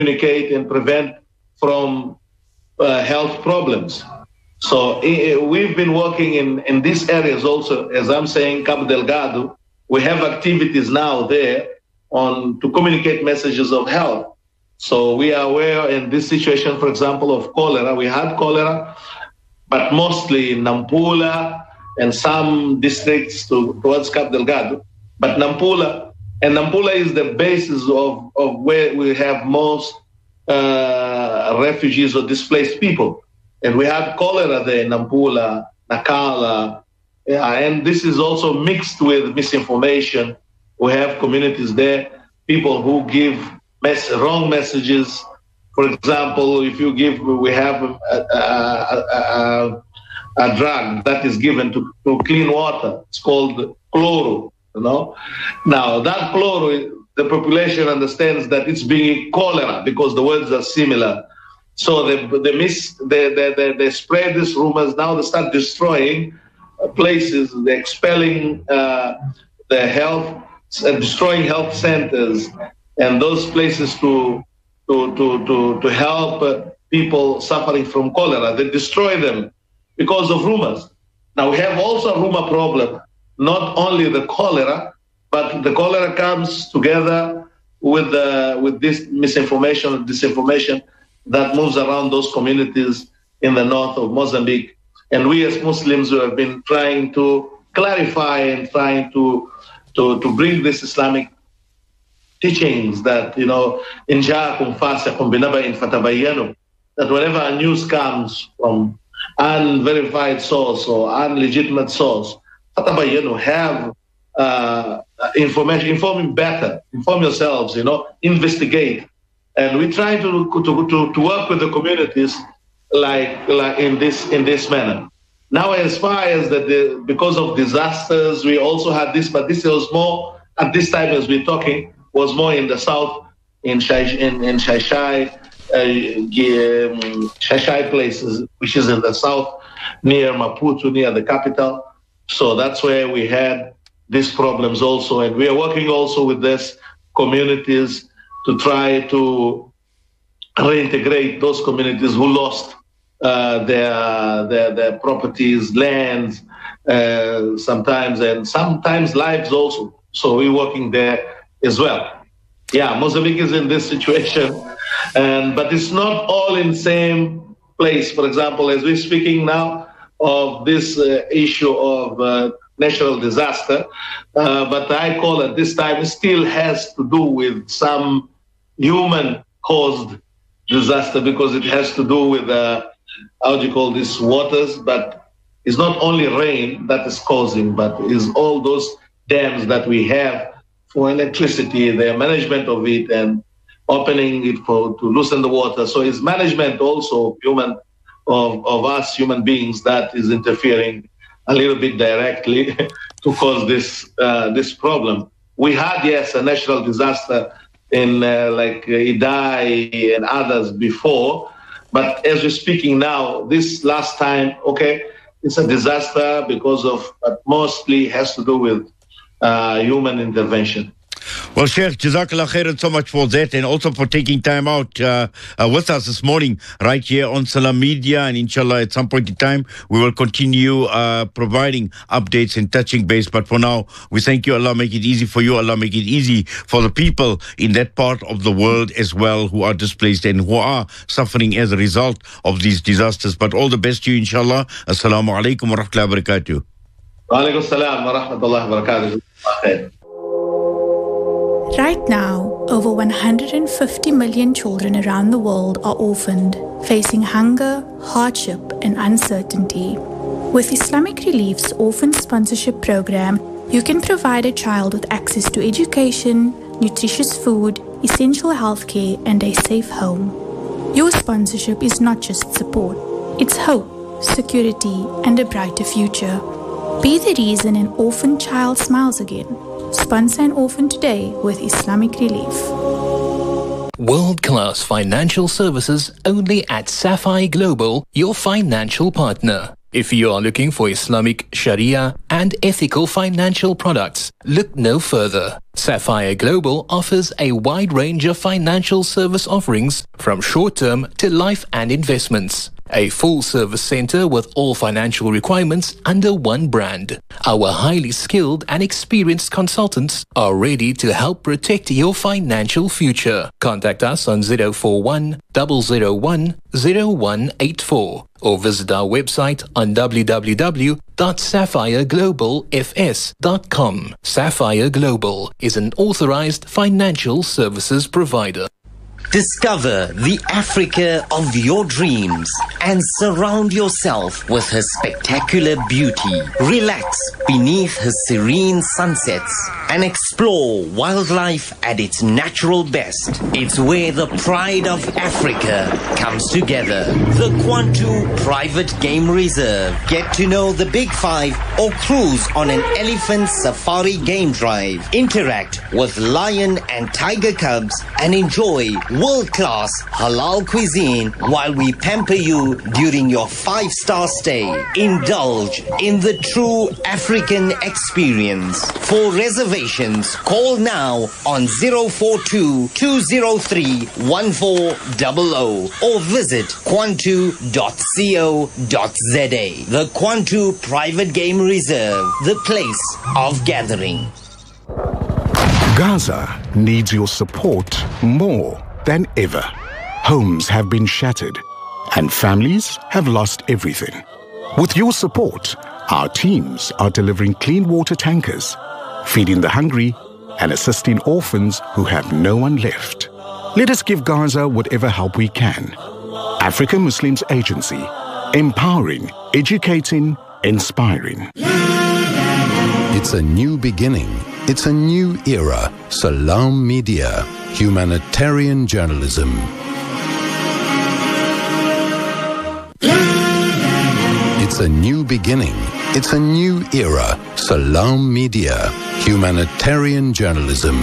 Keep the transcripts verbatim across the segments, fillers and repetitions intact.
communicate and prevent from uh, health problems. So uh, we've been working in, in these areas also. As I'm saying, Cabo Delgado, we have activities now there on to communicate messages of health. So we are aware in this situation, for example, of cholera. We had cholera, but mostly in Nampula and some districts to, towards Cabo Delgado. But Nampula, and Nampula is the basis of, of where we have most uh, refugees or displaced people. And we had cholera there in Nampula, Nacala, yeah, and this is also mixed with misinformation. We have communities there, people who give mess, wrong messages. For example, if you give, we have a, a, a, a drug that is given to, to clean water. It's called chloro, you know. Now, that chloro, the population understands that it's being cholera because the words are similar. So they, they, miss, they, they, they, they spread these rumors. Now they start destroying places, they're expelling uh, the health, uh, destroying health centers and those places to to to to, to help uh, people suffering from cholera. They destroy them because of rumors. Now we have also a rumor problem, not only the cholera, but the cholera comes together with uh, with this misinformation and disinformation that moves around those communities in the north of Mozambique. And we as Muslims who have been trying to clarify and trying to to, to bring this Islamic teachings that, you know, in ja'akum fasiqun binaba'in fatabayyanu, that whenever a news comes from unverified source or unlegitimate source, fatabayyanu, have uh, information, inform better, inform yourselves, you know, investigate. And we try to to to, to work with the communities like like in this in this manner. Now, as far as that, the, because of disasters, we also had this, but this was more at this time as we're talking was more in the south, in Shai, in, in Shai-Shai, uh, um, Shai-Shai places, which is in the south, near Maputo, near the capital. So that's where we had these problems also, and we are working also with these communities to try to reintegrate those communities who lost uh, their, their their properties, lands, uh, sometimes, and sometimes lives also. So we're working there as well. Yeah, Mozambique is in this situation, and but it's not all in the same place. For example, as we're speaking now of this uh, issue of uh, natural disaster, uh, but I call it this time it still has to do with some human-caused disaster because it has to do with, uh, how do you call this, waters, but it's not only rain that is causing, but it's all those dams that we have for electricity, the management of it and opening it for to loosen the water. So it's management also human of, of us human beings that is interfering a little bit directly to cause this uh, this problem. We had, yes, a natural disaster in uh, like uh, Idai and others before, but as we're speaking now, this last time, okay, it's a disaster because of, but mostly has to do with uh, human intervention. Well, Sheikh, Jazakallah khairan so much for that and also for taking time out uh, uh, with us this morning right here on Salam Media, and inshallah at some point in time we will continue uh, providing updates and touching base. But for now, we thank you. Allah make it easy for you. Allah make it easy for the people in that part of the world as well who are displaced and who are suffering as a result of these disasters. But all the best to you, inshallah. Assalamu alaikum wa rahmatullahi wa barakatuh. Wa alaikum salam wa rahmatullahi wa barakatuh. Right now, over one hundred fifty million children around the world are orphaned, facing hunger, hardship, and uncertainty. With Islamic Relief's Orphan Sponsorship Program, you can provide a child with access to education, nutritious food, essential healthcare, and a safe home. Your sponsorship is not just support, it's hope, security, and a brighter future. Be the reason an orphan child smiles again. Sponsor an orphan today with Islamic Relief. World-class financial services only at Sapphire Global, your financial partner. If you are looking for Islamic Sharia and ethical financial products, look no further. Sapphire Global offers a wide range of financial service offerings from short-term to life and investments. A full-service center with all financial requirements under one brand. Our highly skilled and experienced consultants are ready to help protect your financial future. Contact us on zero four one, zero zero one, zero one eight four or visit our website on w w w dot sapphire global f s dot com. Sapphire Global is an authorized financial services provider. Discover the Africa of your dreams and surround yourself with her spectacular beauty. Relax beneath her serene sunsets and explore wildlife at its natural best. It's where the pride of Africa comes together. The Kwantu Private Game Reserve. Get to know the Big Five or cruise on an elephant safari game drive. Interact with lion and tiger cubs and enjoy world-class halal cuisine while we pamper you during your five-star stay. Indulge in the true African experience. For reservations, call now on zero four two, two zero three, one four zero zero or visit kwantu dot co dot z a. The Kwantu Private Game Reserve, the place of gathering. Gaza needs your support more than ever. Homes have been shattered and families have lost everything. With your support, our teams are delivering clean water tankers, feeding the hungry and assisting orphans who have no one left. Let us give Gaza whatever help we can. African Muslims Agency, empowering, educating, inspiring. It's a new beginning. It's a new era. Salam Media, humanitarian journalism. It's a new beginning. It's a new era. Salam Media, humanitarian journalism.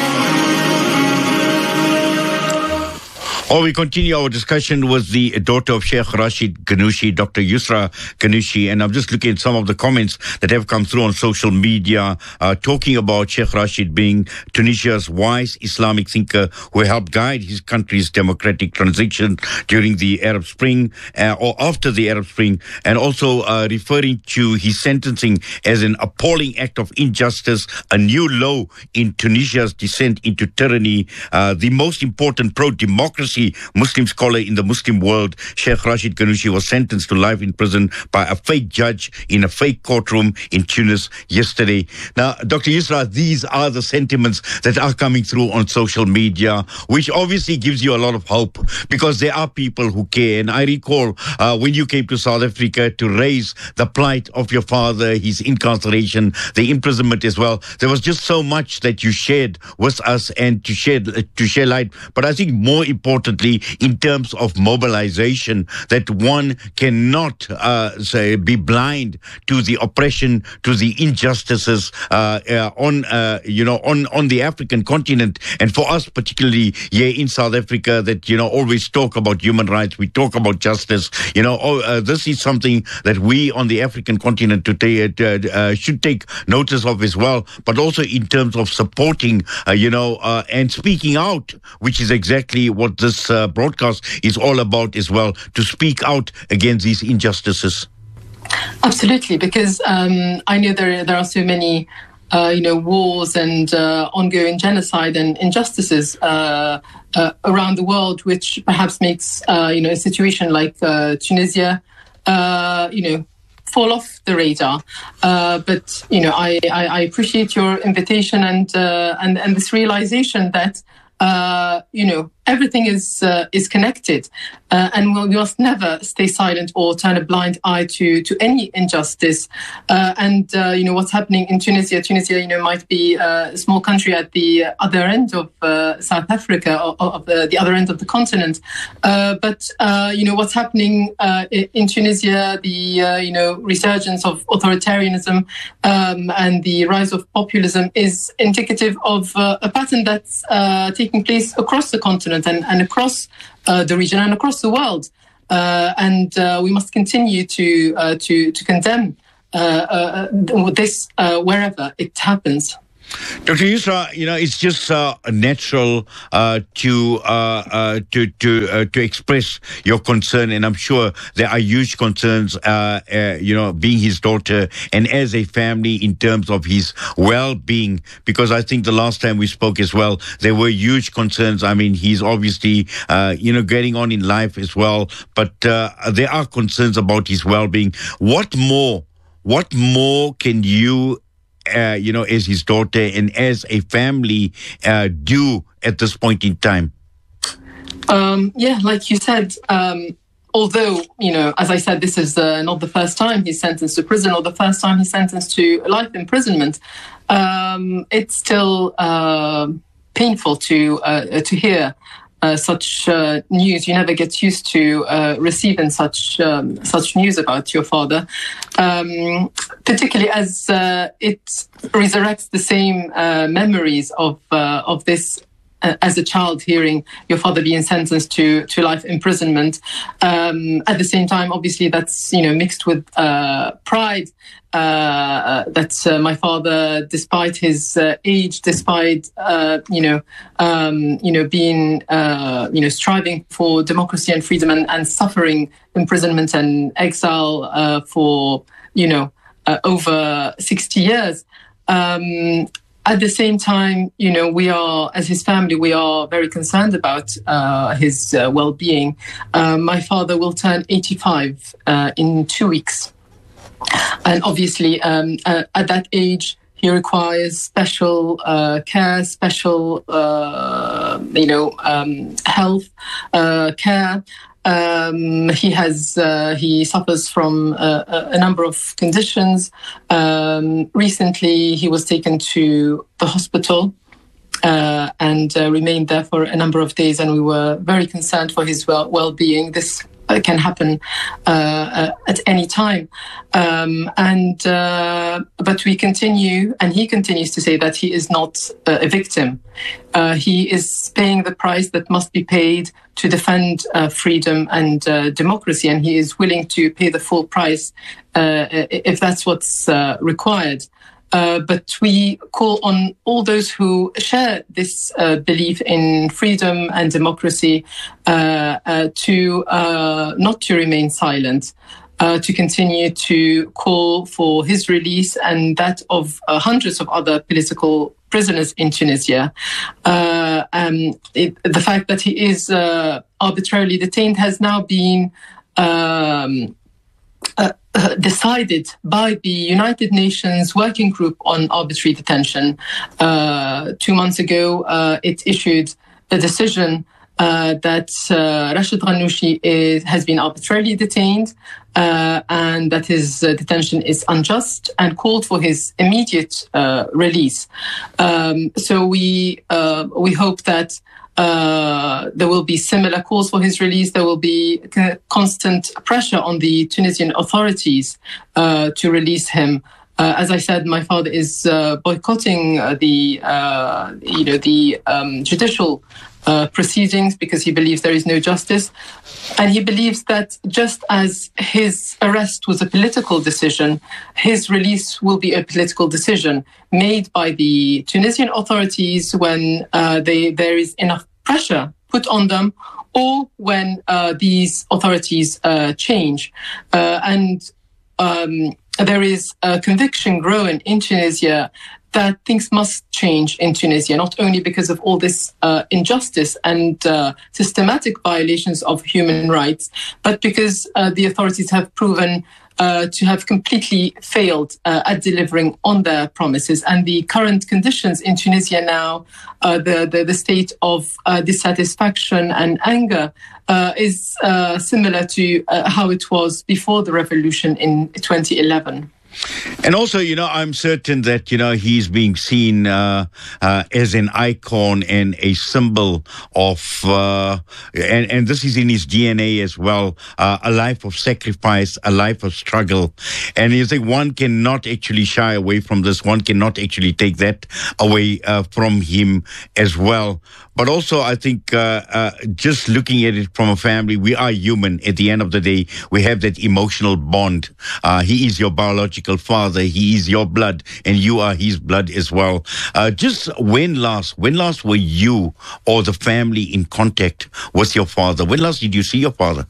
Or we continue our discussion with the daughter of Sheikh Rashid Ghannouchi, Doctor Yusra Ghannouchi, and I'm just looking at some of the comments that have come through on social media, uh, talking about Sheikh Rashid being Tunisia's wise Islamic thinker who helped guide his country's democratic transition during the Arab Spring uh, or after the Arab Spring, and also uh, referring to his sentencing as an appalling act of injustice, a new low in Tunisia's descent into tyranny, uh, the most important pro-democracy Muslim scholar in the Muslim world. Sheikh Rashid Ghannouchi was sentenced to life in prison by a fake judge in a fake courtroom in Tunis yesterday. Now, Doctor Yusra, these are the sentiments that are coming through on social media, which obviously gives you a lot of hope because there are people who care. And I recall uh, when you came to South Africa to raise the plight of your father, his incarceration, the imprisonment as well, there was just so much that you shared with us and to share, to share light. But I think more important, in terms of mobilization, that one cannot uh, say, be blind to the oppression, to the injustices uh, uh, on, uh, you know, on, on the African continent. And for us, particularly here in South Africa, that, you know, always talk about human rights, we talk about justice, you know, oh, uh, this is something that we on the African continent today uh, uh, should take notice of as well, but also in terms of supporting, uh, you know, uh, and speaking out, which is exactly what this uh, broadcast is all about as well, to speak out against these injustices. Absolutely, because um, I know there there are so many, uh, you know, wars and uh, ongoing genocide and injustices uh, uh, around the world, which perhaps makes uh, you know a situation like uh, Tunisia, uh, you know, fall off the radar. Uh, but you know, I, I, I appreciate your invitation and uh, and and this realization that uh, you know. Everything is uh, is connected, uh, and we must never stay silent or turn a blind eye to to any injustice. Uh, and uh, you know what's happening in Tunisia. Tunisia, you know, might be a small country at the other end of uh, South Africa, or, or of the, the other end of the continent. Uh, but uh, you know what's happening uh, in Tunisia, the uh, you know resurgence of authoritarianism um, and the rise of populism is indicative of uh, a pattern that's uh, taking place across the continent. And, and across uh, the region and across the world. uh, and uh, we must continue to uh, to to condemn uh, uh, this uh, wherever it happens. Doctor Yusra, you know, it's just uh, natural uh, to uh, uh, to to uh, to express your concern, and I'm sure there are huge concerns. Uh, uh, you know, being his daughter and as a family in terms of his well-being, because I think the last time we spoke as well, there were huge concerns. I mean, he's obviously uh, you know getting on in life as well, but uh, there are concerns about his well-being. What more? What more can you? Uh, you know, as his daughter and as a family uh, do at this point in time? Um, yeah, like you said, um, although, you know, as I said, this is uh, not the first time he's sentenced to prison or the first time he's sentenced to life imprisonment, um, it's still uh, painful to uh, to hear Uh, such uh, news. You never get used to uh, receiving such um, such news about your father, um, particularly as uh, it resurrects the same uh, memories of uh, of this. Uh, as a child, hearing your father being sentenced to to life imprisonment, um, at the same time, obviously, that's you know mixed with uh, pride. Uh, that uh, my father, despite his uh, age, despite uh, you know um, you know being uh, you know striving for democracy and freedom and, and suffering imprisonment and exile uh, for you know uh, over sixty years. Um, At the same time, you know, we are, as his family, we are very concerned about uh, his uh, well-being. Uh, my father will turn eighty-five uh, in two weeks. And obviously, um, uh, at that age, he requires special uh, care, special, uh, you know, um, health uh, care. Um, he has uh, he suffers from uh, a number of conditions. Um, recently, he was taken to the hospital uh, and uh, remained there for a number of days, and we were very concerned for his well well-being. This uh, can happen uh, uh, at any time, um, and uh, but we continue, and he continues to say that he is not uh, a victim. Uh, he is paying the price that must be paid to defend uh, freedom and uh, democracy, and he is willing to pay the full price uh, if that's what's uh, required. Uh, but we call on all those who share this uh, belief in freedom and democracy uh, uh, to uh, not to remain silent, uh, to continue to call for his release and that of uh, hundreds of other political prisoners in Tunisia. Uh, um, it, the fact that he is uh, arbitrarily detained has now been um, uh, uh, decided by the United Nations Working Group on Arbitrary Detention. Uh, two months ago, uh, it issued a decision uh, that uh, Rashid Ghannouchi is, has been arbitrarily detained uh, and that his uh, detention is unjust, and called for his immediate uh, release. Um, so we uh, we hope that Uh, there will be similar calls for his release. There will be constant pressure on the Tunisian authorities uh, to release him. Uh, as I said, my father is uh, boycotting uh, the, uh, you know, the um, judicial uh, proceedings because he believes there is no justice, and he believes that just as his arrest was a political decision, his release will be a political decision made by the Tunisian authorities when uh, they, there is enough pressure put on them, or when uh, these authorities uh, change. Uh, and um, there is a conviction growing in Tunisia that things must change in Tunisia, not only because of all this uh, injustice and uh, systematic violations of human rights, but because uh, the authorities have proven uh, to have completely failed uh, at delivering on their promises. And the current conditions in Tunisia now, uh, the, the, the state of uh, dissatisfaction and anger uh, is uh, similar to uh, how it was before the revolution in twenty eleven. And also, you know, I'm certain that, you know, he's being seen uh, uh, as an icon and a symbol of, uh, and, and this is in his D N A as well, uh, a life of sacrifice, a life of struggle. And you think one cannot actually shy away from this. One cannot actually take that away uh, from him as well. But also, I think uh, uh, just looking at it from a family, we are human. At the end of the day, we have that emotional bond. Uh, he is your biological father. He is your blood, and you are his blood as well. Uh, just when last, when last were you or the family in contact with your father? When last did you see your father?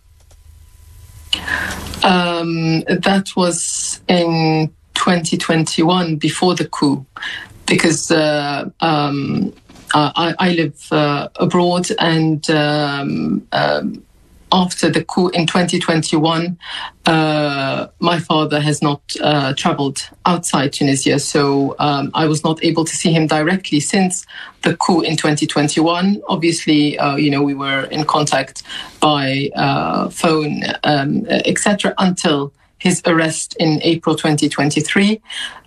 Um, that was in twenty twenty-one, before the coup, because uh, um, I, I live uh, abroad, and um, um, after the coup in twenty twenty-one, uh, my father has not uh, traveled outside Tunisia, so um, I was not able to see him directly since the coup in twenty twenty-one. Obviously, uh, you know, we were in contact by uh, phone, um, et cetera, until his arrest in April twenty twenty-three.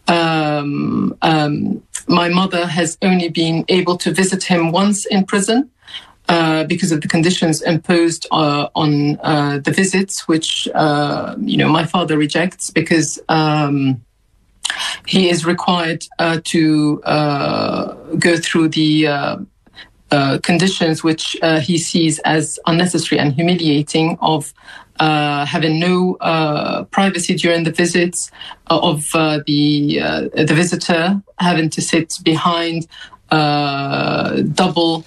Um, um, my mother has only been able to visit him once in prison uh, because of the conditions imposed uh, on uh, the visits, which, uh, you know, my father rejects because um, he is required uh, to uh, go through the uh, uh, conditions which uh, he sees as unnecessary and humiliating of Uh, having no uh, privacy during the visits, uh, of uh, the uh, the visitor having to sit behind uh, double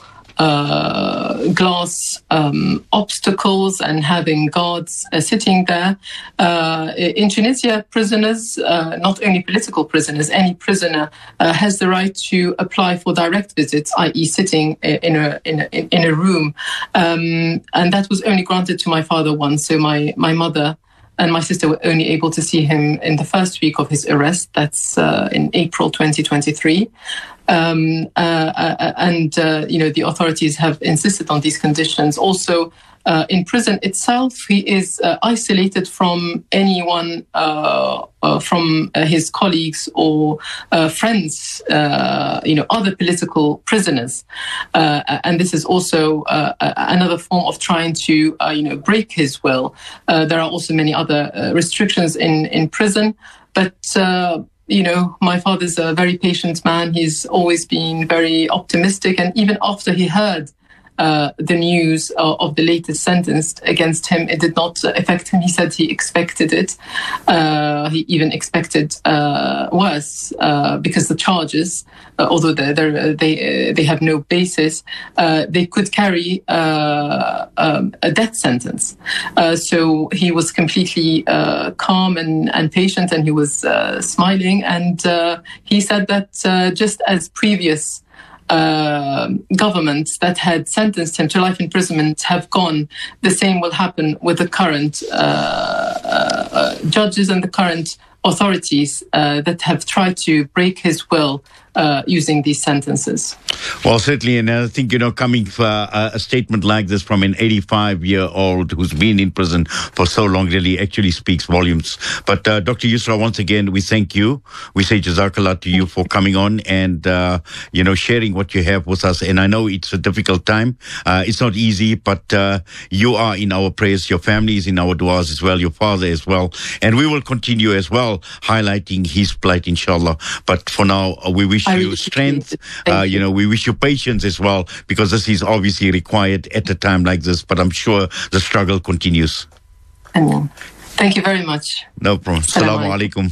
uh, glass um, obstacles and having guards uh, sitting there. Uh, in Tunisia, prisoners, uh, not only political prisoners, any prisoner uh, has the right to apply for direct visits, that is sitting in a, in a, in a room. Um, and that was only granted to my father once. So my, my mother and my sister were only able to see him in the first week of his arrest. That's uh, in April twenty twenty-three. Um, uh, uh, and, uh, you know, the authorities have insisted on these conditions. Also, uh, in prison itself, he is uh, isolated from anyone, uh, uh, from uh, his colleagues or uh, friends, uh, you know, other political prisoners. Uh, and this is also uh, another form of trying to, uh, you know, break his will. Uh, there are also many other uh, restrictions in, in prison, but uh, you know, my father's a very patient man. He's always been very optimistic. And even after he heard uh, the news uh, of the latest sentence against him, it did not affect him. He said he expected it. Uh, he even expected uh, worse uh, because the charges, uh, although they're, they're, they they have no basis, uh, they could carry uh, um, a death sentence. Uh, so he was completely uh, calm and, and patient, and he was uh, smiling. And uh, he said that uh, just as previous Uh, governments that had sentenced him to life imprisonment have gone, the same will happen with the current uh, uh, uh, judges and the current authorities uh, that have tried to break his will uh, using these sentences. Well, certainly, and I think, you know, coming for a, a statement like this from an eighty-five-year-old who's been in prison for so long really actually speaks volumes. But uh, Doctor Yusra, once again, we thank you. We say Jazakallah to you for coming on and, uh, you know, sharing what you have with us. And I know it's a difficult time. Uh, it's not easy, but uh, you are in our prayers. Your family is in our du'as as well, your father as well. And we will continue as well highlighting his plight, inshallah. But for now, uh, we wish I you really strength. Uh, you know, we wish you patience as well, because this is obviously required at a time like this. But I'm sure the struggle continues. Amen. Thank you very much. No problem. Assalamu alaikum.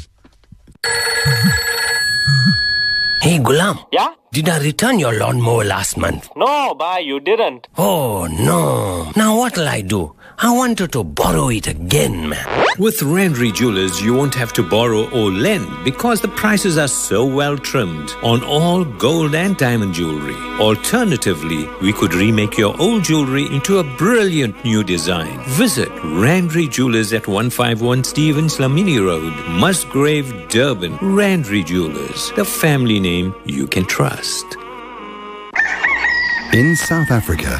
Hey, Gulam. Yeah? Did I return your lawnmower last month? No, bye, you didn't. Oh, no. Now what'll I do? I wanted to borrow it again, man. With Randry Jewelers, you won't have to borrow or lend because the prices are so well trimmed on all gold and diamond jewelry. Alternatively, we could remake your old jewelry into a brilliant new design. Visit Randry Jewelers at one fifty-one Stevens Lamini Road, Musgrave, Durban. Randry Jewelers, the family name you can trust. In South Africa,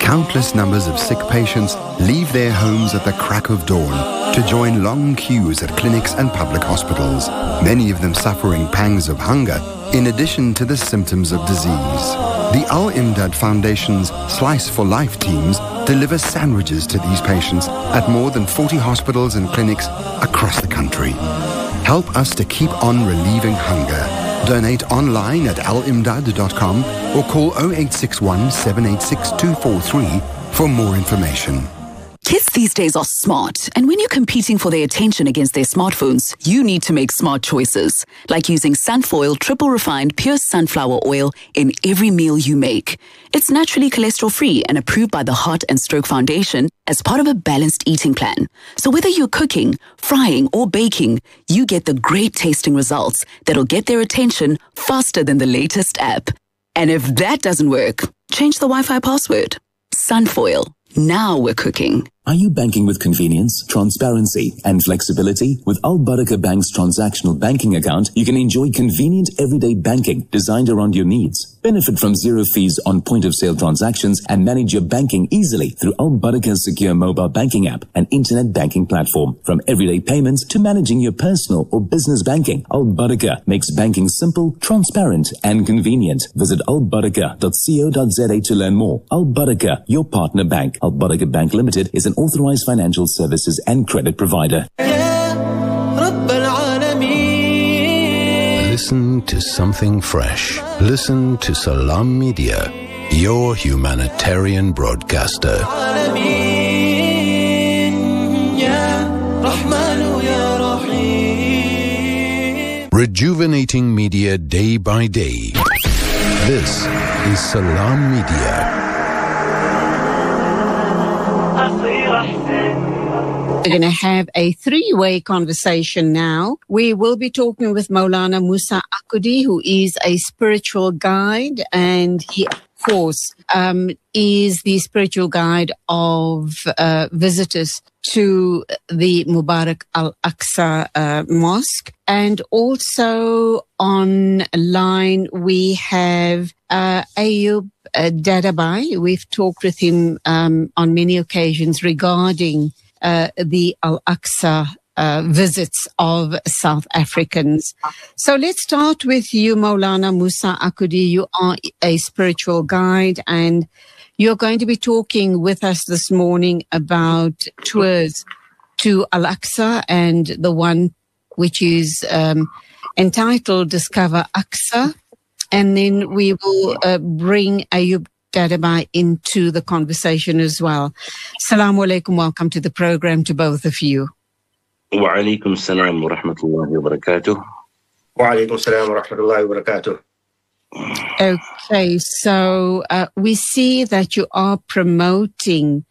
Countless numbers of sick patients leave their homes at the crack of dawn to join long queues at clinics and public hospitals, many of them suffering pangs of hunger in addition to the symptoms of disease. The Al-Imdad Foundation's Slice for Life teams deliver sandwiches to these patients at more than forty hospitals and clinics across the country. Help us to keep on relieving hunger. Donate online at al imdad dot com or call oh eight six one, seven eight six, two four three for more information. Kids these days are smart, and when you're competing for their attention against their smartphones, you need to make smart choices, like using Sunfoil triple refined pure sunflower oil in every meal you make. It's naturally cholesterol-free and approved by the Heart and Stroke Foundation as part of a balanced eating plan. So whether you're cooking, frying, or baking, you get the great tasting results that'll get their attention faster than the latest app. And if that doesn't work, change the Wi-Fi password. Sunfoil. Now we're cooking. Are you banking with convenience, transparency, and flexibility? With Al Barakah Bank's transactional banking account, you can enjoy convenient everyday banking designed around your needs. Benefit from zero fees on point-of-sale transactions and manage your banking easily through Al Barakah's secure mobile banking app and internet banking platform. From everyday payments to managing your personal or business banking, Al Barakah makes banking simple, transparent, and convenient. Visit al barakah dot co dot za to learn more. Al Barakah, your partner bank. Al Barakah Bank Limited is an authorized financial services and credit provider. Listen to something fresh. Listen to Salam Media, your humanitarian broadcaster. Rejuvenating media day by day. This is Salam Media. We're going to have a three-way conversation now. We will be talking with Maulana Musa Akudi, who is a spiritual guide, and he, of course, um, is the spiritual guide of uh, visitors to the Mubarak Al-Aqsa uh, Mosque. And also online, we have uh, Ayub uh, Dadabai. We've talked with him um, on many occasions regarding Uh, the Al-Aqsa uh, visits of South Africans. So let's start with you, Maulana Musa Akudi. You are a spiritual guide, and you're going to be talking with us this morning about tours to Al-Aqsa, and the one which is um, entitled Discover Aqsa. And then we will uh, bring Ayub Dadabai into the conversation as well. Assalamu alaikum. Welcome to the program to both of you. Wa alaikum salam wa rahmatullahi wa barakatuh. Wa alaikum salam wa rahmatullahi wa barakatuh. Okay, so uh, we see that you are promoting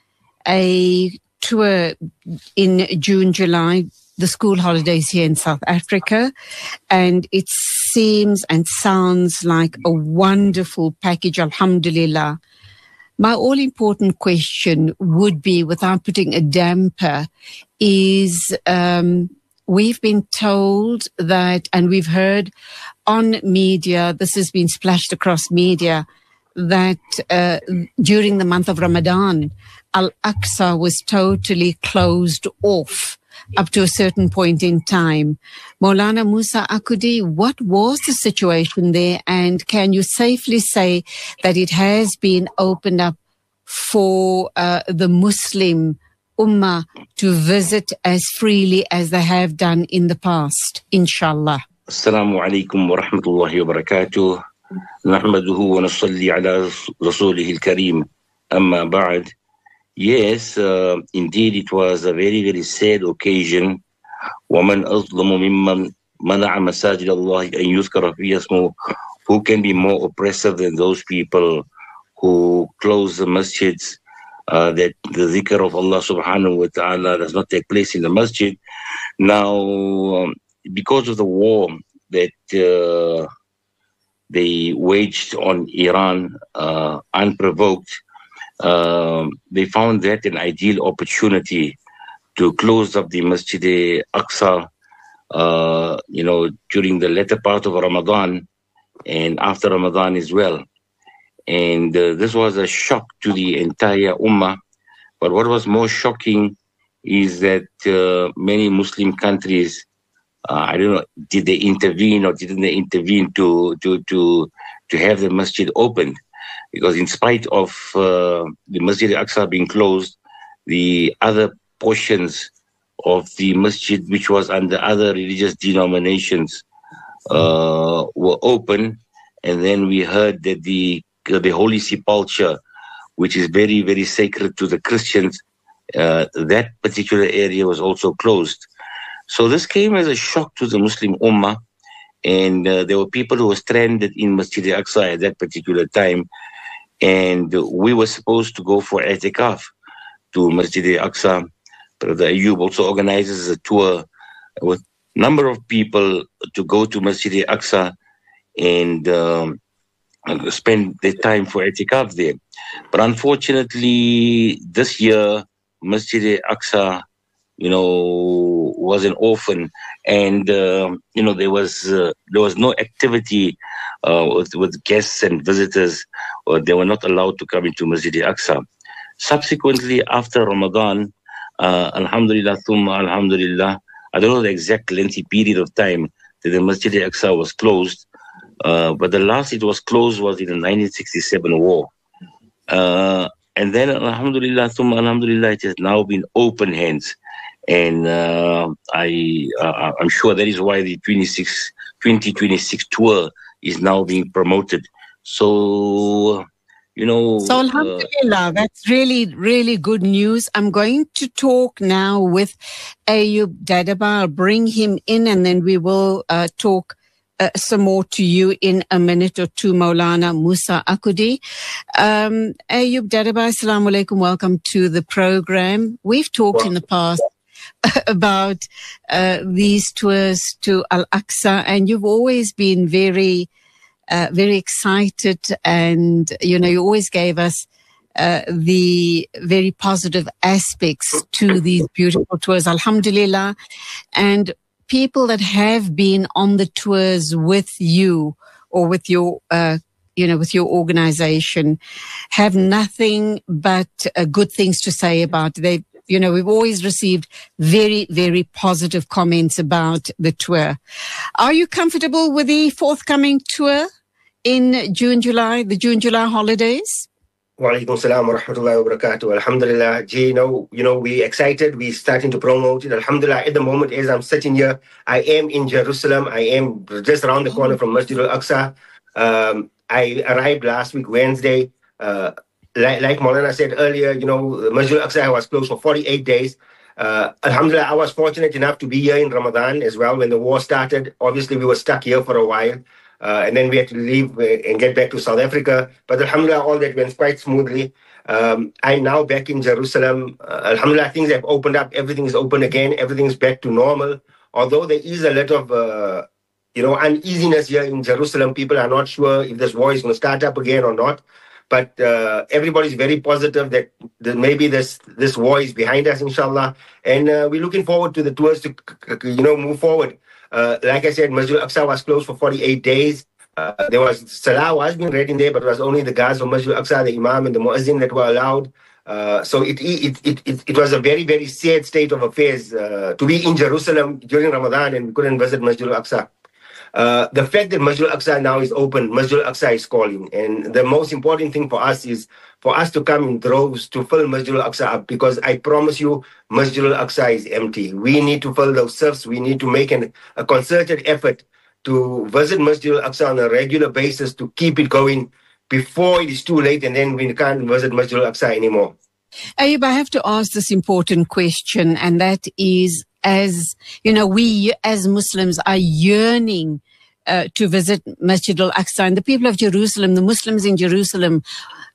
a tour in June, July, the school holidays here in South Africa, and it seems and sounds like a wonderful package, alhamdulillah. My all-important question would be, without putting a damper, is um, we've been told that, and we've heard on media, this has been splashed across media, that uh, during the month of Ramadan, Al-Aqsa was totally closed off up to a certain point in time. Maulana Musa Akudi, what was the situation there, and can you safely say that it has been opened up for uh, the Muslim Ummah to visit as freely as they have done in the past, inshallah? Assalamu alaikum wa rahmatullahi wa barakatuh. Nahmaduhu wa nusalli ala rasulihi al-kareem. Amma ba'd. Yes, uh, indeed, it was a very, very sad occasion. وَمَنْ أَظْلَمُ مِمَّنْ مَنَعَ مَسَاجِدَ اللَّهِ أَنْ يُذْكَرَ فِيهَا اسْمُهُ. Who can be more oppressive than those people who close the masjids, uh, that the dhikr of Allah subhanahu wa ta'ala does not take place in the masjid? Now, um, because of the war that uh, they waged on Iran uh, unprovoked, Uh, they found that an ideal opportunity to close up the Masjid Aqsa, uh, you know, during the latter part of Ramadan and after Ramadan as well. And uh, this was a shock to the entire Ummah. But what was more shocking is that uh, many Muslim countries, uh, I don't know, did they intervene or didn't they intervene to to to to have the masjid opened? Because in spite of uh, the Masjid al-Aqsa being closed, the other portions of the masjid, which was under other religious denominations, uh, were open. And then we heard that the the Holy Sepulchre, which is very, very sacred to the Christians, uh, that particular area was also closed. So this came as a shock to the Muslim Ummah. And uh, there were people who were stranded in Masjid al-Aqsa at that particular time. And we were supposed to go for i'tikaf to Masjid al-Aqsa. Brother Ayub also organizes a tour with a number of people to go to Masjid al-Aqsa and um, spend their time for i'tikaf there. But unfortunately, this year, Masjid al-Aqsa, you know, was an orphan, and uh, you know there was uh, there was no activity uh, with, with guests and visitors, or they were not allowed to come into Masjid al-Aqsa. Subsequently, after Ramadan, uh, Alhamdulillah, thumma Alhamdulillah, I don't know the exact lengthy period of time that the Masjid al-Aqsa was closed, uh, but the last it was closed was in the nineteen sixty-seven war. Uh, and then Alhamdulillah, thumma Alhamdulillah, it has now been open hands. And uh, I, uh, I'm sure that is why the twenty-six, twenty twenty-six tour is now being promoted. So, you know. So, Alhamdulillah, uh, that's really, really good news. I'm going to talk now with Ayub Dadaba. I'll bring him in and then we will uh, talk uh, some more to you in a minute or two, Maulana Musa Akkudi. Um, Ayub Dadaba, Assalamu alaikum. Welcome to the program. We've talked wow. in the past about uh, these tours to Al-Aqsa, and you've always been very, uh, very excited, and you know you always gave us uh, the very positive aspects to these beautiful tours. Alhamdulillah, and people that have been on the tours with you or with your, uh, you know, with your organization, have nothing but uh, good things to say about it. They You know, we've always received very, very positive comments about the tour. Are you comfortable with the forthcoming tour in June, July, the June, July holidays? Wa alaikum salam wa rahmatullahi wa barakatuh. Alhamdulillah. Gee, you know, you know, we're excited. We're starting to promote it. Alhamdulillah. At the moment, as I'm sitting here, I am in Jerusalem. I am just around the corner from Masjid al-Aqsa. Um, I arrived last week, Wednesday. Uh, Like, like Maulana said earlier, you know, Masjid al-Aqsa was closed for forty-eight days. Uh, Alhamdulillah, I was fortunate enough to be here in Ramadan as well when the war started. Obviously, we were stuck here for a while. Uh, and then we had to leave and get back to South Africa. But Alhamdulillah, all that went quite smoothly. Um, I'm now back in Jerusalem. Uh, Alhamdulillah, things have opened up. Everything is open again. Everything is back to normal. Although there is a lot of, uh, you know, uneasiness here in Jerusalem. People are not sure if this war is going to start up again or not. But uh, everybody's very positive that, that maybe this this war is behind us, inshallah. And uh, we're looking forward to the tours to, you know, move forward. Uh, like I said, Masjid al-Aqsa was closed for forty-eight days. Uh, there was Salah was being read in there, but it was only the guards of Masjid al-Aqsa, the Imam and the Muazzin that were allowed. Uh, so it, it it it it was a very, very sad state of affairs uh, to be in Jerusalem during Ramadan and we couldn't visit Masjid al-Aqsa. Uh, the fact that Masjid al-Aqsa now is open, Masjid al-Aqsa is calling. And the most important thing for us is for us to come in droves to fill Masjid al-Aqsa up, because I promise you, Masjid al-Aqsa is empty. We need to fill those safs. We need to make an, a concerted effort to visit Masjid al-Aqsa on a regular basis to keep it going before it is too late and then we can't visit Masjid al-Aqsa anymore. Ayub, I have to ask this important question, and that is, as you know, we as Muslims are yearning uh, to visit Masjid al-Aqsa, and the people of Jerusalem, the Muslims in Jerusalem,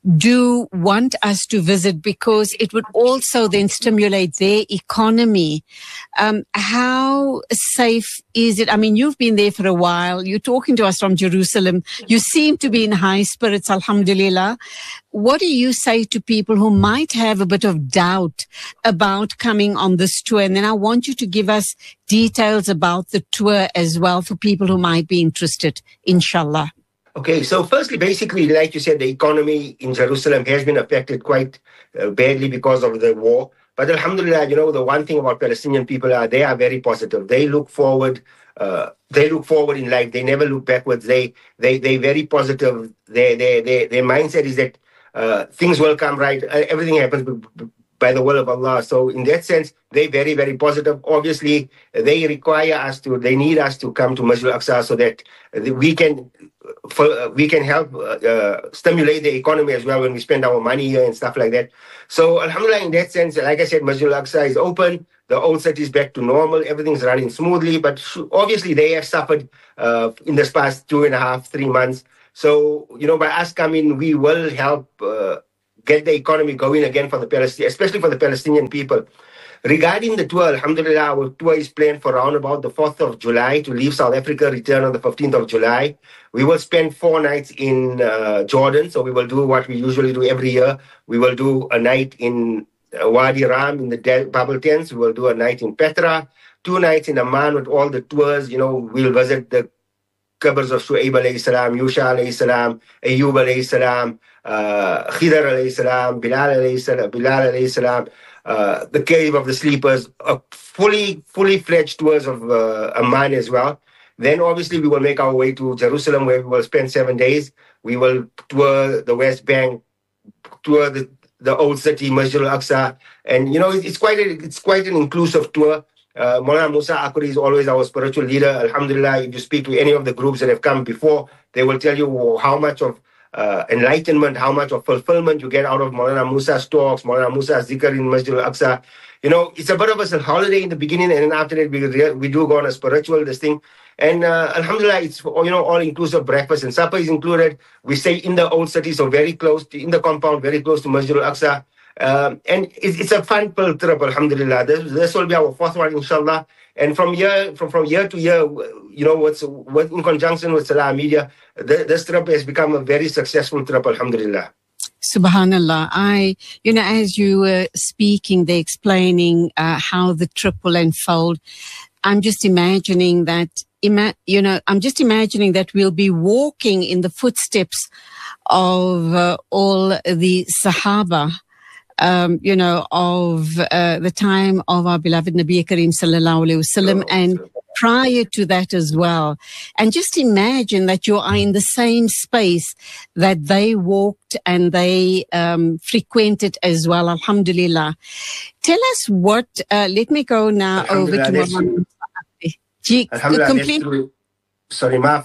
do want us to visit because it would also then stimulate their economy. Um, how safe is it? I mean, you've been there for a while. You're talking to us from Jerusalem. You seem to be in high spirits, alhamdulillah. What do you say to people who might have a bit of doubt about coming on this tour? And then I want you to give us details about the tour as well for people who might be interested, inshallah. Okay, so firstly, basically, like you said, the economy in Jerusalem has been affected quite uh, badly because of the war. But alhamdulillah, you know, the one thing about Palestinian people are they are very positive. They look forward. Uh, they look forward in life. They never look backwards. They they they very positive. Their their their, their mindset is that uh, things will come right. Uh, everything happens by the will of Allah. So in that sense, they very very positive. Obviously, they require us to. They need us to come to Masjid Al-Aqsa so that we can. For, uh, we can help uh, uh, stimulate the economy as well when we spend our money here and stuff like that. So alhamdulillah, in that sense, like I said, Masjid Al-Aqsa is open. The old city is back to normal. Everything's running smoothly. But obviously, they have suffered uh, in this past two and a half, three months. So, you know, by us coming, we will help uh, get the economy going again for the Palestinian, especially for the Palestinian people. Regarding the tour, alhamdulillah, our tour is planned for around about the fourth of July to leave South Africa, return on the fifteenth of July. We will spend four nights in uh, Jordan. So we will do what we usually do every year. We will do a night in uh, Wadi Ram in the de- bubble tents. We will do a night in Petra, two nights in Amman with all the tours. You know, we'll visit the qabrs of Shu'aib alayhi salam, Yusha alayhi salam, Ayyub alayhi salam, uh, Khidr alayhi salam, Bilal alayhi salam, Bilal alayhi salam. Uh, the cave of the sleepers, uh, fully, fully fledged tours of uh, Amman as well. Then obviously we will make our way to Jerusalem where we will spend seven days. We will tour the West Bank, tour the, the old city, Masjid Al-Aqsa. And, you know, it, it's quite a, it's quite an inclusive tour. Uh, Maulana Musa Akuri is always our spiritual leader. Alhamdulillah, if you speak to any of the groups that have come before, they will tell you how much of Uh, enlightenment, how much of fulfillment you get out of Maulana Musa's talks, Maulana Musa's zikr in Masjid Al-Aqsa. You know, it's a bit of a holiday in the beginning, and then after that, we, we do go on a spiritual this thing. And uh, alhamdulillah, it's, you know, all-inclusive breakfast and supper is included. We stay in the old city, so very close, to, in the compound, very close to Masjid Al-Aqsa. Um, and it's, it's a fun trip, alhamdulillah. This, this will be our fourth one, inshallah. And from year from, from year to year, you know, what's what in conjunction with Salah Media, the, this trip has become a very successful trip, alhamdulillah. Subhanallah. I, you know, as you were speaking, they're explaining uh, how the trip will unfold. I'm just imagining that, ima- you know, I'm just imagining that we'll be walking in the footsteps of uh, all the Sahaba. Um, you know, of uh, the time of our beloved Nabi Kareem sallallahu alayhi wasallam, and prior to that as well. And just imagine that you are in the same space that they walked and they um, frequented as well. Alhamdulillah. Tell us what, uh, let me go now over to Muhammad. Complete. Sorry, ma.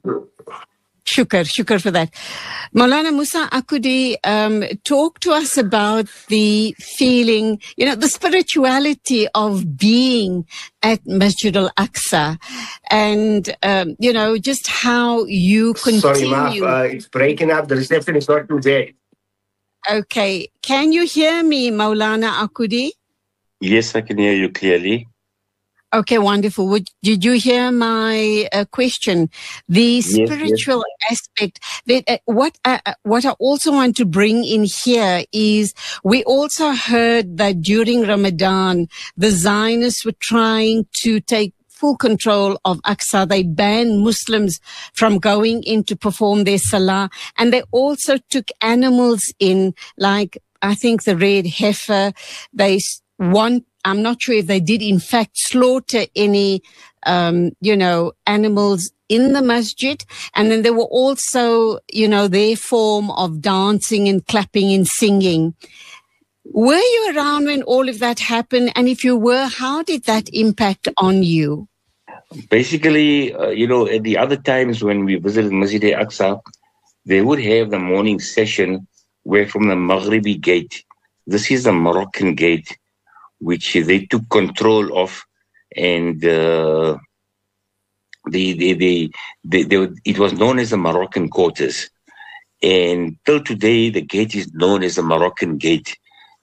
Shukr, shukr for that. Maulana Musa Akudi, um, talk to us about the feeling, you know, the spirituality of being at Masjid Al-Aqsa and, um, you know, just how you continue. Sorry, Maaf, uh, it's breaking up. The reception is not too there. Okay. Can you hear me, Maulana Akudi? Yes, I can hear you clearly. Okay, wonderful. Would, did you hear my uh, question? The spiritual yes, yes. aspect. That, uh, what, uh, what I also want to bring in here is we also heard that during Ramadan, the Zionists were trying to take full control of Aqsa. They banned Muslims from going in to perform their salah. And they also took animals in, like, I think the red heifer. They want I'm not sure if they did, in fact, slaughter any, um, you know, animals in the masjid. And then there were also, you know, their form of dancing and clapping and singing. Were you around when all of that happened? And if you were, how did that impact on you? Basically, uh, you know, at the other times when we visited Masjid Al-Aqsa, they would have the morning session where from the Maghribi gate, this is the Moroccan gate, which they took control of, and uh, they, they, they, they, they, it was known as the Moroccan quarters. And till today, the gate is known as the Moroccan gate.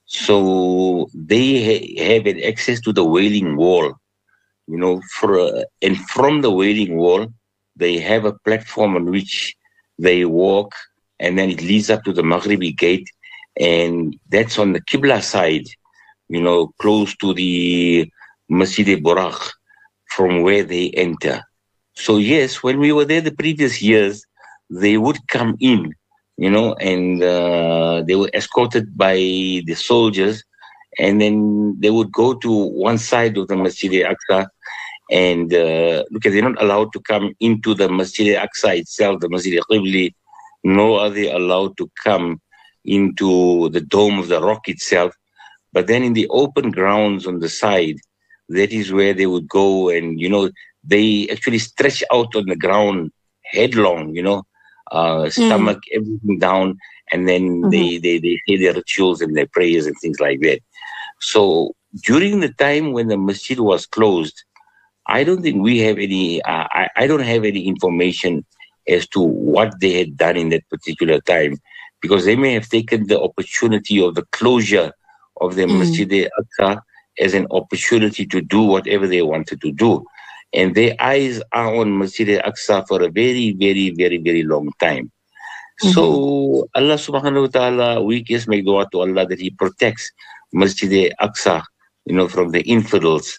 So they ha- have had access to the Wailing Wall, you know, for, uh, and from the Wailing Wall, they have a platform on which they walk, and then it leads up to the Maghribi gate, and that's on the Qibla side, you know, close to the Masjid Buraq, from where they enter. So yes, when we were there the previous years, they would come in, you know, and uh, they were escorted by the soldiers, and then they would go to one side of the Masjid al-Aqsa, and uh, look, they're not allowed to come into the Masjid al-Aqsa itself, the Masjid al-Qibli, nor are they allowed to come into the Dome of the Rock itself. But then in the open grounds on the side, that is where they would go, and, you know, they actually stretch out on the ground headlong, you know, uh, stomach, mm. everything down, and then mm-hmm. they, they, they say their rituals and their prayers and things like that. So during the time when the masjid was closed, I don't think we have any, uh, I, I don't have any information as to what they had done in that particular time, because they may have taken the opportunity of the closure of the mm. Masjid al-Aqsa as an opportunity to do whatever they wanted to do. And their eyes are on Masjid al-Aqsa for a very, very, very, very long time. Mm-hmm. So Allah subhanahu wa ta'ala, we just make dua to Allah that He protects Masjid al-Aqsa, you know, from the infidels.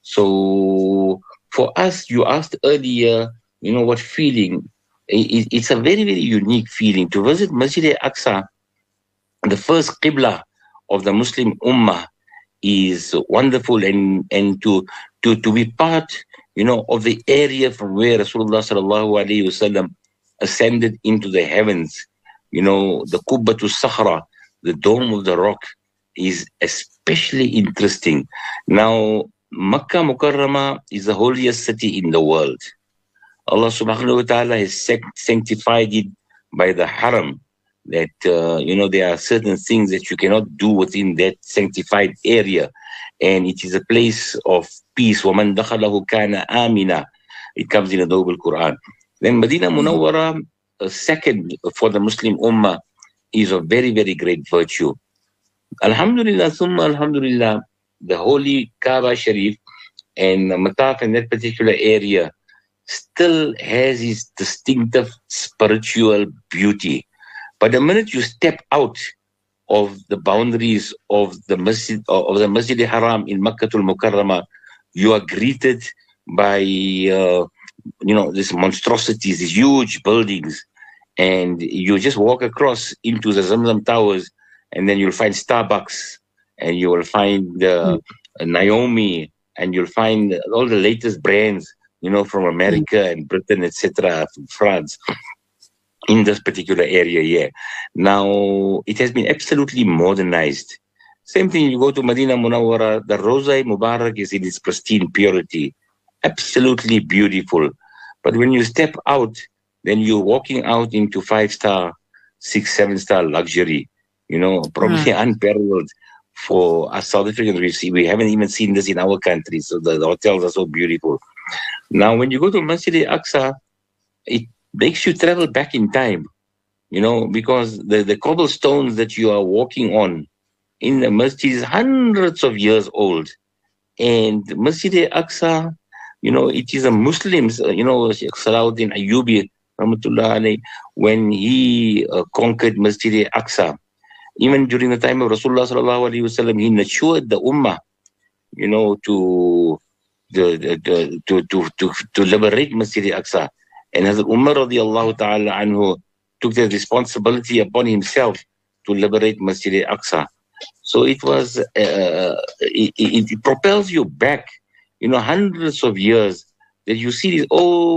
So for us, you asked earlier, you know, what feeling? It, it's a very, very unique feeling to visit Masjid al-Aqsa. The first Qibla of the Muslim Ummah is wonderful, and, and to, to, to be part, you know, of the area from where Rasulullah sallallahu alaihi wasallam ascended into the heavens. You know, the Qubbatu Sahra, the Dome of the Rock, is especially interesting. Now, Makkah Mukarramah is the holiest city in the world. Allah subhanahu wa ta'ala has sanctified it by the Haram, that, uh, you know, there are certain things that you cannot do within that sanctified area. And it is a place of peace. وَمَنْ دَخَلَهُ كَانَ آمِنًا. It comes in the Noble Quran. Then Medina Munawwara, uh, second for the Muslim Ummah, is of very, very great virtue. Alhamdulillah, thumma alhamdulillah, the holy Kaaba Sharif and Mataf in that particular area still has its distinctive spiritual beauty. But the minute you step out of the boundaries of the Masjid, of the Masjid al-Haram in Makkah al-Mukarramah, you are greeted by, uh, you know, these monstrosities, these huge buildings, and you just walk across into the Zamzam Towers, and then you'll find Starbucks, and you will find uh, Naomi, and you'll find all the latest brands, you know, from America and Britain, et cetera, from France, in this particular area here. Now, it has been absolutely modernized. Same thing, you go to Medina Munawwara, the Roza Mubarak is in its pristine purity. Absolutely beautiful. But when you step out, then you're walking out into five-star, six, seven-star luxury, you know, probably mm. unparalleled for us South Africans. We see, we haven't even seen this in our country, so the, the hotels are so beautiful. Now, when you go to Masjid al-Aqsa, it makes you travel back in time, you know, because the, the cobblestones that you are walking on in the masjid is hundreds of years old. And Masjid al-Aqsa, you know, it is a Muslims, you know, Sheikh Salahuddin Ayyubi, rahmatullah alayhi, when he uh, conquered Masjid al-Aqsa, even during the time of Rasulullah sallallahu alayhi wasallam, he nurtured the ummah, you know, to, the, the, the, to, to, to, to liberate Masjid al-Aqsa. And Hazrat Umar radiallahu ta'ala anhu took the responsibility upon himself to liberate Masjid al-Aqsa. So it was, uh, it, it, it propels you back, you know, hundreds of years, that you see these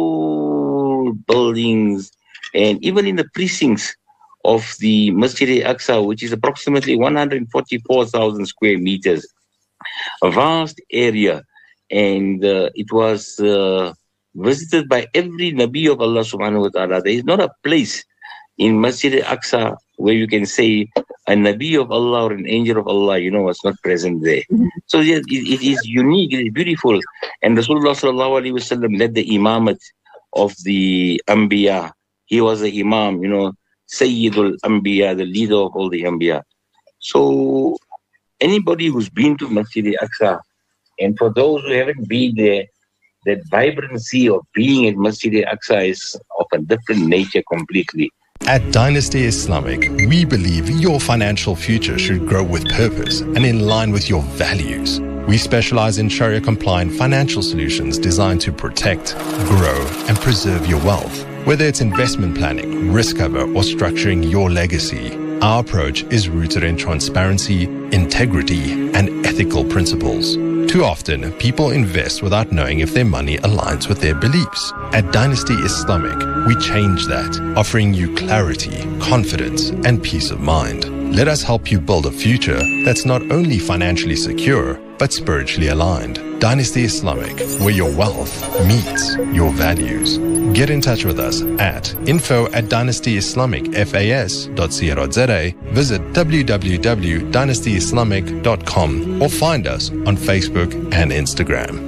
old buildings, and even in the precincts of the Masjid al-Aqsa, which is approximately one hundred forty-four thousand square meters, a vast area, and uh, it was uh, visited by every Nabi of Allah subhanahu wa ta'ala. There is not a place in Masjid al-Aqsa where you can say a Nabi of Allah or an angel of Allah, you know, was not present there. Mm-hmm. So yes, it, it is unique, it is beautiful. And Rasulullah sallallahu alaihi wasallam led the imamat of the Anbiya. He was the Imam, you know, Sayyidul Anbiya, the leader of all the Anbiya. So anybody who's been to Masjid al-Aqsa, and for those who haven't been there, that vibrancy of being at Masjid al-Aqsa is of a different nature completely. At Dynasty Islamic, we believe your financial future should grow with purpose and in line with your values. We specialize in Sharia-compliant financial solutions designed to protect, grow, and preserve your wealth. Whether it's investment planning, risk cover, or structuring your legacy, our approach is rooted in transparency, integrity, and ethical principles. Too often, people invest without knowing if their money aligns with their beliefs. At Dynasty Islamic, we change that, offering you clarity, confidence, and peace of mind. Let us help you build a future that's not only financially secure, but spiritually aligned. Dynasty Islamic, where your wealth meets your values. Get in touch with us at info at dynasty islamic fas dot co dot za, visit w w w dot dynasty islamic dot com, or find us on Facebook and Instagram.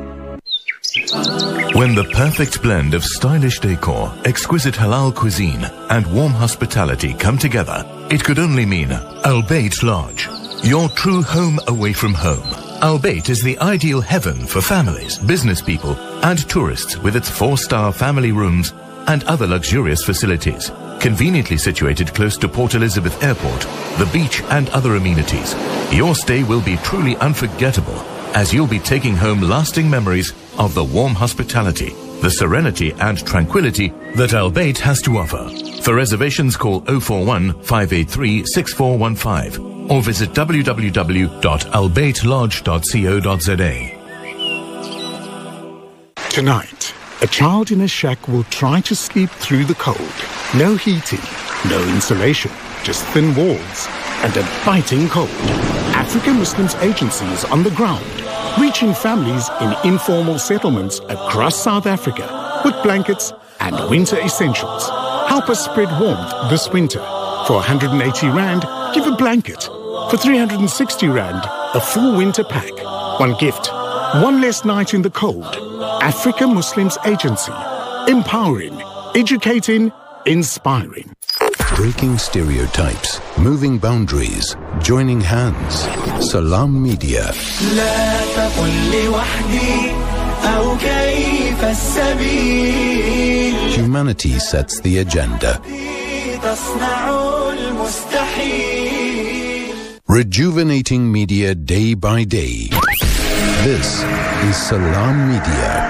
When the perfect blend of stylish decor, exquisite halal cuisine, and warm hospitality come together, it could only mean Al Bayt Lodge, your true home away from home. Al Bayt is the ideal heaven for families, business people, and tourists, with its four-star family rooms and other luxurious facilities. Conveniently situated close to Port Elizabeth Airport, the beach, and other amenities, your stay will be truly unforgettable, as you'll be taking home lasting memories of the warm hospitality, the serenity and tranquility that Al Bayt has to offer. For reservations, call oh four one, five eight three, six four one five or visit w w w dot al bayt lodge dot co dot za. Tonight, a child in a shack will try to sleep through the cold. No heating, no insulation, just thin walls and a biting cold. African Muslims Agency is on the ground, reaching families in informal settlements across South Africa with blankets and winter essentials. Help us spread warmth this winter. For one hundred eighty rand, give a blanket. For three hundred sixty rand, a full winter pack. One gift, one less night in the cold. African Muslims Agency. Empowering, educating, inspiring. Breaking stereotypes, moving boundaries, joining hands. Salam Media. Humanity sets the agenda. Rejuvenating media day by day. This is Salam Media.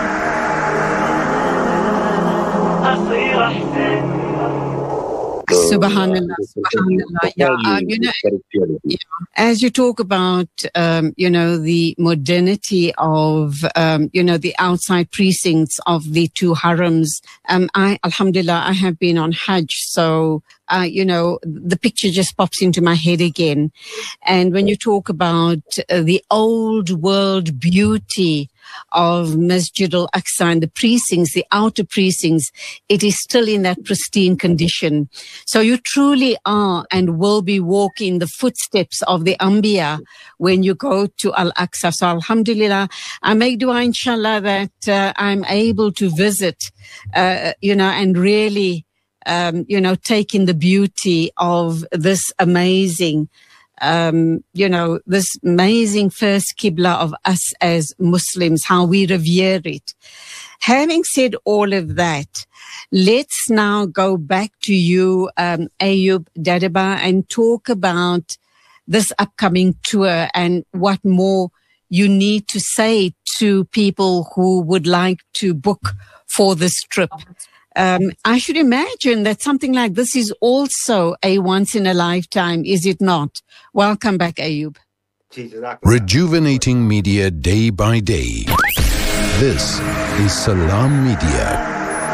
Subhanallah, subhanallah. Yeah, um, you know, yeah, as you talk about, um, you know, the modernity of, um, you know, the outside precincts of the two harams, um, I, alhamdulillah, I have been on Hajj, so, uh, you know, the picture just pops into my head again. And when you talk about uh, the old world beauty of Masjid al-Aqsa and the precincts, the outer precincts, it is still in that pristine condition. So you truly are and will be walking the footsteps of the Anbiya when you go to Al-Aqsa. So alhamdulillah, I make dua inshallah that uh, I'm able to visit, uh, you know, and really, um, you know, take in the beauty of this amazing Um, you know, this amazing first Qibla of us as Muslims, how we revere it. Having said all of that, let's now go back to you, um, Ayub Dadaba, and talk about this upcoming tour and what more you need to say to people who would like to book for this trip. Um, I should imagine that something like this is also a once in a lifetime, is it not? Welcome back, Ayub. Rejuvenating media day by day. This is Salam Media.